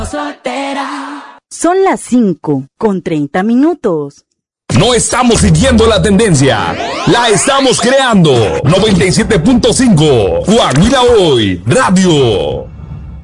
Soltera. Son las 5:30. No estamos siguiendo la tendencia, la estamos creando. 97.5 Guajira Hoy Radio.